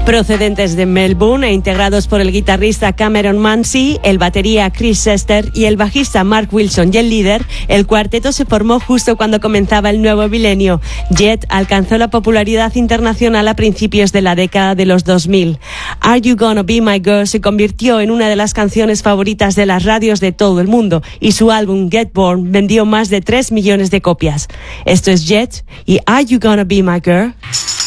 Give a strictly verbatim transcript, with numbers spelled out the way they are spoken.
Procedentes de Melbourne e integrados por el guitarrista Cameron Mansey, el batería Chris Sester y el bajista Mark Wilson y el líder, el cuarteto se formó justo cuando comenzaba el nuevo milenio. Jet alcanzó la popularidad internacional a principios de la década de los dos mil. Are You Gonna Be My Girl se convirtió en una de las canciones favoritas de las radios de todo el mundo y su álbum Get Born vendió más de tres millones de copias. Esto es Jet y Are You Gonna Be My Girl?